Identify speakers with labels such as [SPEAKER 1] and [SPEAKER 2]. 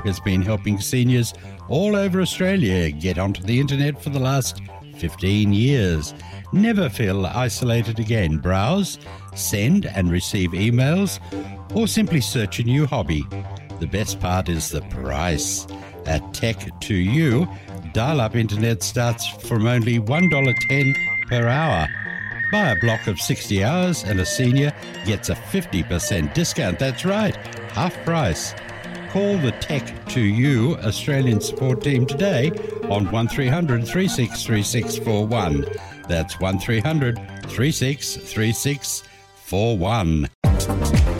[SPEAKER 1] has been helping seniors all over Australia get onto the internet for the last 15 years. Never feel isolated again. Browse, send and receive emails, or simply search a new hobby. The best part is the price. At Tech2U, dial-up internet starts from only $1.10 per hour. Buy a block of 60 hours and a senior gets a 50% discount. That's right, half price. Call the Tech2U Australian support team today on 1300 363641. That's 1300 363641.